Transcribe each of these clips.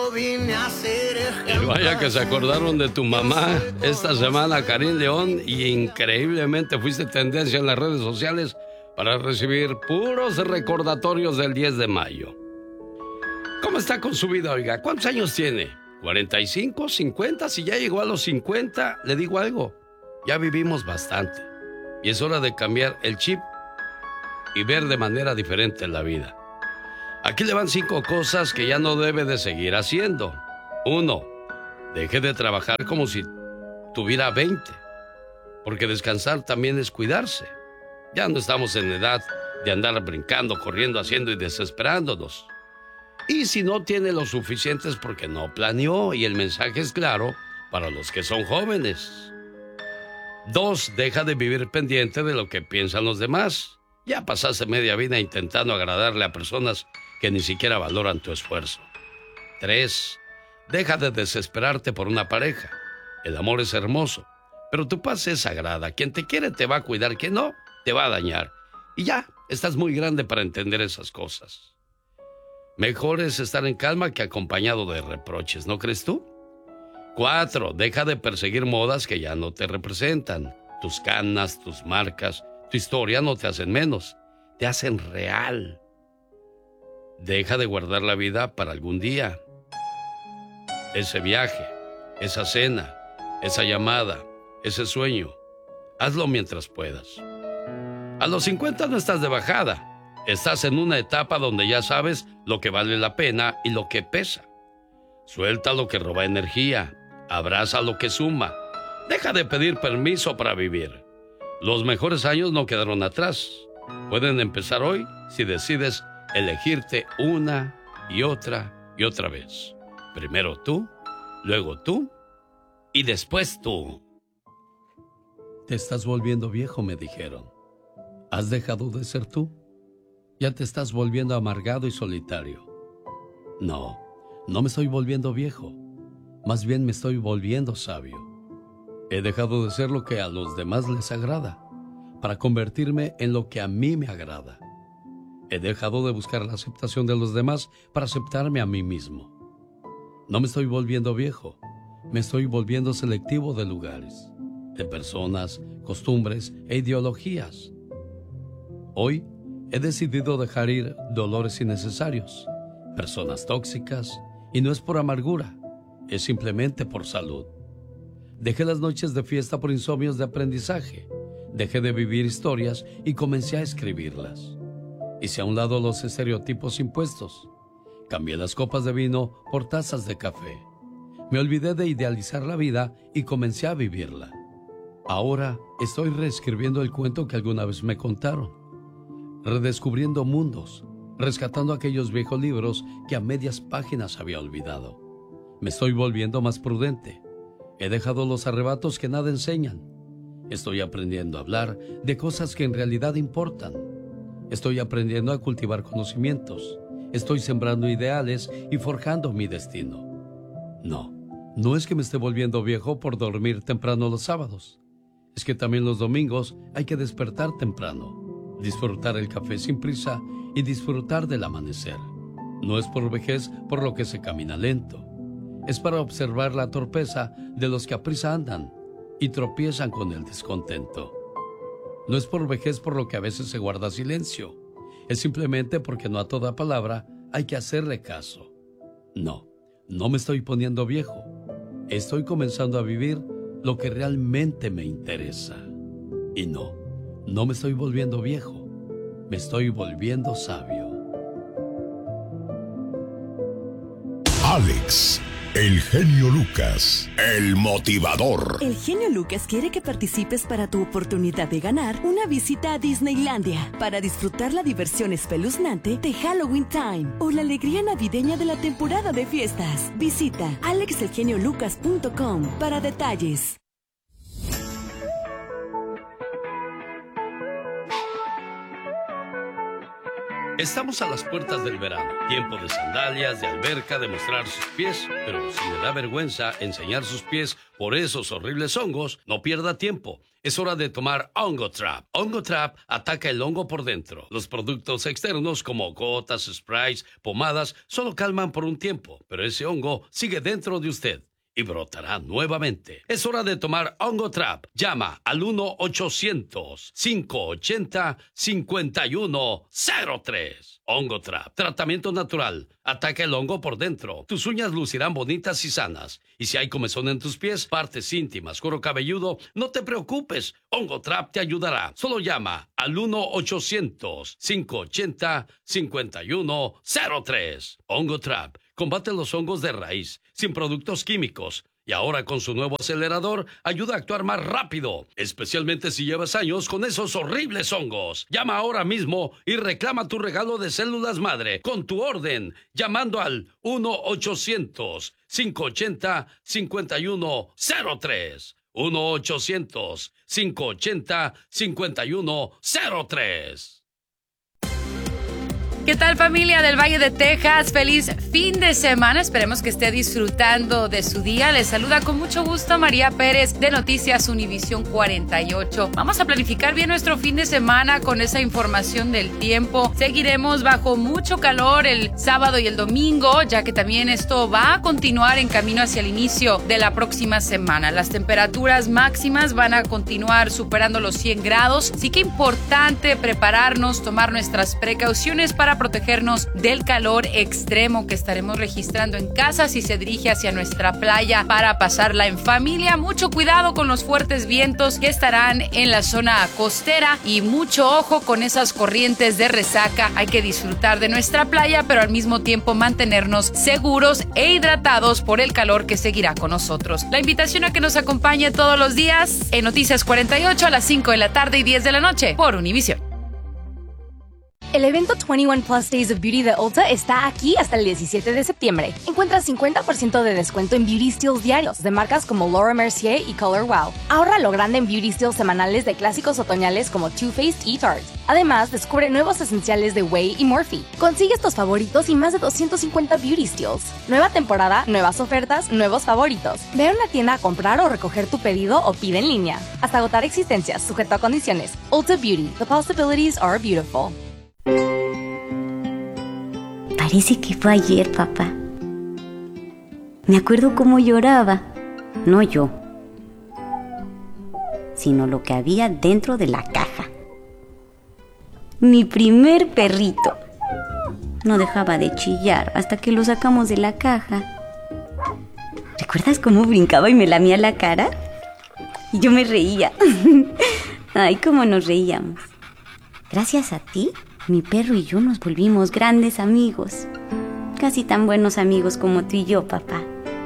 Y vaya que se acordaron de tu mamá esta semana, Karin León, y increíblemente fuiste tendencia en las redes sociales para recibir puros recordatorios del 10 de mayo. ¿Cómo está con su vida, oiga? ¿Cuántos años tiene? ¿45, 50? Si ya llegó a los 50, le digo algo, ya vivimos bastante. Y es hora de cambiar el chip y ver de manera diferente la vida. Aquí le van 5 cosas que ya no debe de seguir haciendo. 1. Deje de trabajar como si tuviera 20. Porque descansar también es cuidarse. Ya no estamos en edad de andar brincando, corriendo, haciendo y desesperándonos. Y si no tiene lo suficiente es porque no planeó, y el mensaje es claro para los que son jóvenes. 2. Deja de vivir pendiente de lo que piensan los demás. Ya pasaste media vida intentando agradarle a personas que ni siquiera valoran tu esfuerzo. 3. Deja de desesperarte por una pareja. El amor es hermoso, pero tu paz es sagrada. Quien te quiere te va a cuidar, quien no, te va a dañar. Y ya, estás muy grande para entender esas cosas. Mejor es estar en calma que acompañado de reproches, ¿no crees tú? 4. Deja de perseguir modas que ya no te representan. Tus canas, tus marcas, tu historia no te hacen menos, te hacen real. Deja de guardar la vida para algún día. Ese viaje, esa cena, esa llamada, ese sueño, hazlo mientras puedas. A los 50 no estás de bajada. Estás en una etapa donde ya sabes lo que vale la pena y lo que pesa. Suelta lo que roba energía. Abraza lo que suma. Deja de pedir permiso para vivir. Los mejores años no quedaron atrás. Pueden empezar hoy si decides elegirte una y otra vez. Primero tú, luego tú y después tú. Te estás volviendo viejo, me dijeron. ¿Has dejado de ser tú? Ya te estás volviendo amargado y solitario. No, no me estoy volviendo viejo. Más bien me estoy volviendo sabio. He dejado de ser lo que a los demás les agrada, para convertirme en lo que a mí me agrada. He dejado de buscar la aceptación de los demás para aceptarme a mí mismo. No me estoy volviendo viejo, me estoy volviendo selectivo de lugares, de personas, costumbres e ideologías. Hoy he decidido dejar ir dolores innecesarios, personas tóxicas, y no es por amargura, es simplemente por salud. Dejé las noches de fiesta por insomnios de aprendizaje. Dejé de vivir historias y comencé a escribirlas. Hice a un lado los estereotipos impuestos. Cambié las copas de vino por tazas de café. Me olvidé de idealizar la vida y comencé a vivirla. Ahora estoy reescribiendo el cuento que alguna vez me contaron. Redescubriendo mundos, rescatando aquellos viejos libros que a medias páginas había olvidado. Me estoy volviendo más prudente. He dejado los arrebatos que nada enseñan. Estoy aprendiendo a hablar de cosas que en realidad importan. Estoy aprendiendo a cultivar conocimientos. Estoy sembrando ideales y forjando mi destino. No es que me esté volviendo viejo por dormir temprano los sábados. Es que también los domingos hay que despertar temprano, disfrutar el café sin prisa y disfrutar del amanecer. No es por vejez por lo que se camina lento. Es para observar la torpeza de los que a prisa andan y tropiezan con el descontento. No es por vejez por lo que a veces se guarda silencio. Es simplemente porque no a toda palabra hay que hacerle caso. No me estoy poniendo viejo. Estoy comenzando a vivir lo que realmente me interesa. Y no me estoy volviendo viejo. Me estoy volviendo sabio. Alex, el genio Lucas, el motivador. El genio Lucas quiere que participes para tu oportunidad de ganar una visita a Disneylandia para disfrutar la diversión espeluznante de Halloween Time o la alegría navideña de la temporada de fiestas. Visita alexelgeniolucas.com para detalles. Estamos a las puertas del verano, tiempo de sandalias, de alberca, de mostrar sus pies, pero si le da vergüenza enseñar sus pies por esos horribles hongos, no pierda tiempo. Es hora de tomar Ongotrap. Ongotrap ataca el hongo por dentro. Los productos externos como gotas, sprays, pomadas, solo calman por un tiempo, pero ese hongo sigue dentro de usted y brotará nuevamente. Es hora de tomar Ongotrap. Llama al 1-800-580-5103. Ongotrap, tratamiento natural. Ataca el hongo por dentro. Tus uñas lucirán bonitas y sanas. Y si hay comezón en tus pies, partes íntimas, cuero cabelludo, no te preocupes. Ongotrap te ayudará. Solo llama al 1-800-580-5103. Ongotrap combate los hongos de raíz, sin productos químicos. Y ahora con su nuevo acelerador, ayuda a actuar más rápido, especialmente si llevas años con esos horribles hongos. Llama ahora mismo y reclama tu regalo de células madre con tu orden, llamando al 1-800-580-5103. 1-800-580-5103. ¿Qué tal, familia del Valle de Texas? Feliz fin de semana. Esperemos que esté disfrutando de su día. Les saluda con mucho gusto María Pérez de Noticias Univisión 48. Vamos a planificar bien nuestro fin de semana con esa información del tiempo. Seguiremos bajo mucho calor el sábado y el domingo, ya que también esto va a continuar en camino hacia el inicio de la próxima semana. Las temperaturas máximas van a continuar superando los 100 grados. Sí que importante prepararnos, tomar nuestras precauciones para protegernos del calor extremo que estaremos registrando en casa si se dirige hacia nuestra playa para pasarla en familia. Mucho cuidado con los fuertes vientos que estarán en la zona costera y mucho ojo con esas corrientes de resaca. Hay que disfrutar de nuestra playa, pero al mismo tiempo mantenernos seguros e hidratados por el calor que seguirá con nosotros. La invitación a que nos acompañe todos los días en Noticias 48 a las 5 de la tarde y 10 de la noche por Univisión. El evento 21 Plus Days of Beauty de Ulta está aquí hasta el 17 de septiembre. Encuentra 50% de descuento en Beauty Steals diarios de marcas como Laura Mercier y Color Wow. Ahorra lo grande en Beauty Steals semanales de clásicos otoñales como Too Faced y Tarte. Además, descubre nuevos esenciales de Way y Morphe. Consigue estos favoritos y más de 250 Beauty Steals. Nueva temporada, nuevas ofertas, nuevos favoritos. Ve a una tienda a comprar o recoger tu pedido o pide en línea. Hasta agotar existencias, sujeto a condiciones. Ulta Beauty. The possibilities are beautiful. Parece que fue ayer, papá. Me acuerdo cómo lloraba. No yo, sino lo que había dentro de la caja. Mi primer perrito. No dejaba de chillar hasta que lo sacamos de la caja. ¿Recuerdas cómo brincaba y me lamía la cara? Y yo me reía. Ay, cómo nos reíamos. Gracias a ti, mi perro y yo nos volvimos grandes amigos. Casi tan buenos amigos como tú y yo, papá.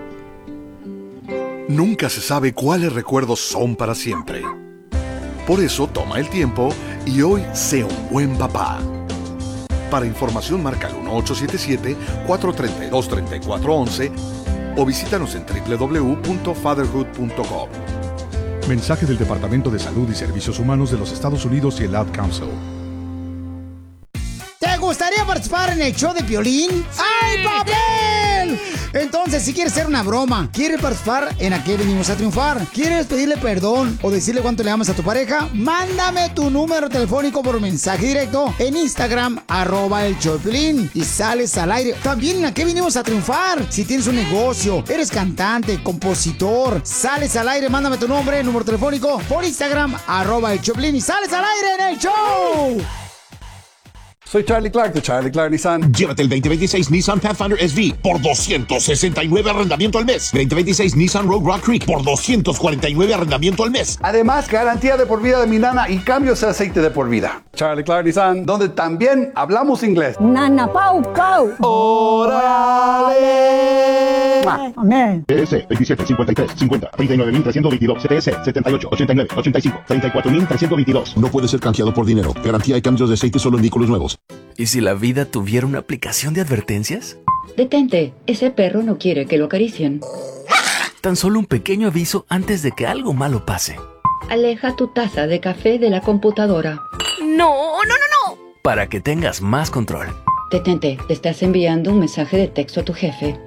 Nunca se sabe cuáles recuerdos son para siempre. Por eso toma el tiempo y hoy sé un buen papá. Para información marca el 1877-432-3411 o visítanos en www.fatherhood.com. Mensaje del Departamento de Salud y Servicios Humanos de los Estados Unidos y el Ad Council. ¿Te gustaría participar en el show de Piolín? ¡Sí! ¡Ay, papel! Entonces, si quieres hacer una broma, quieres participar en ¿A qué venimos a triunfar? ¿Quieres pedirle perdón o decirle cuánto le amas a tu pareja? Mándame tu número telefónico por mensaje directo en Instagram, @el show de Piolín, y sales al aire. También en ¿A qué venimos a triunfar? Si tienes un negocio, eres cantante, compositor, sales al aire, mándame tu nombre, número telefónico por Instagram, @el show de Piolín, y sales al aire en el show. Soy Charlie Clark de Charlie Clark Nissan. Llévate el 2026 Nissan Pathfinder SV por $269 arrendamiento al mes. 2026 Nissan Rogue Rock Creek por $249 arrendamiento al mes. Además, garantía de por vida de mi nana y cambios de aceite de por vida. Charlie Clark Nissan, donde también hablamos inglés. Nana Pau Pau. ¡Órale! Amén. TS 27 53 50 39.322. CTS 78 89 85 34.322. No puede ser canjeado por dinero. Garantía y cambios de aceite solo en vehículos nuevos. ¿Y si la vida tuviera una aplicación de advertencias? Detente, ese perro no quiere que lo acaricien. Tan solo un pequeño aviso antes de que algo malo pase. Aleja tu taza de café de la computadora. No. para que tengas más control. Detente, le estás enviando un mensaje de texto a tu jefe.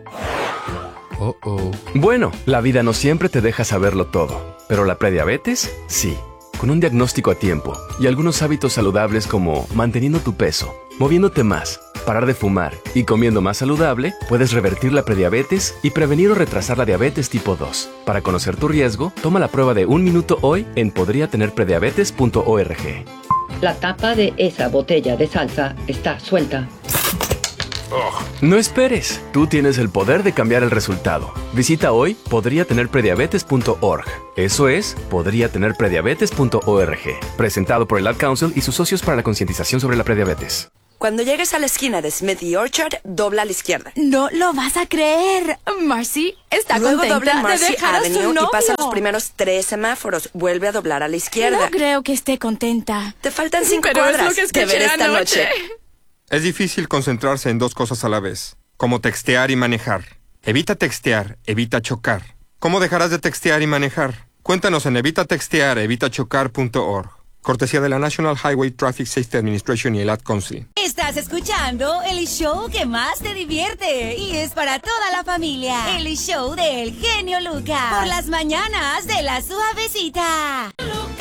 Bueno, la vida no siempre te deja saberlo todo, pero la prediabetes, sí. Con un diagnóstico a tiempo y algunos hábitos saludables como manteniendo tu peso, moviéndote más, parar de fumar y comiendo más saludable, puedes revertir la prediabetes y prevenir o retrasar la diabetes tipo 2. Para conocer tu riesgo, toma la prueba de 1 minuto hoy en podriatenerprediabetes.org. La tapa de esa botella de salsa está suelta. No esperes, tú tienes el poder de cambiar el resultado. Visita hoy podriatenerprediabetes.org. Eso es, podriatenerprediabetes.org. Presentado por el Ad Council y sus socios para la concientización sobre la prediabetes. Cuando llegues a la esquina de Smith y Orchard, dobla a la izquierda. No lo vas a creer. Marcy está Luego contenta dobla en Marcy de dejar a su Avenue novio. y pasa los primeros 3 semáforos. Vuelve a doblar a la izquierda. No creo que esté contenta. Te faltan 5 Pero es cuadras. lo que escuché Te veré esta anoche. noche. Es difícil concentrarse en 2 cosas a la vez, como textear y manejar. Evita textear, evita chocar. ¿Cómo dejarás de textear y manejar? Cuéntanos en evitatextear.evitachocar.org. Cortesía de la National Highway Traffic Safety Administration y el Ad Council. Estás escuchando el show que más te divierte y es para toda la familia. El show del genio Lucas. Por las mañanas de la suavecita.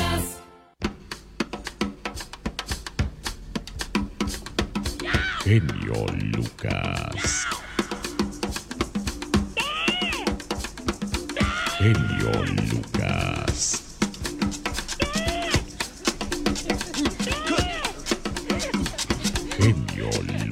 Genio Lucas. Genio Lucas. Genio Lucas.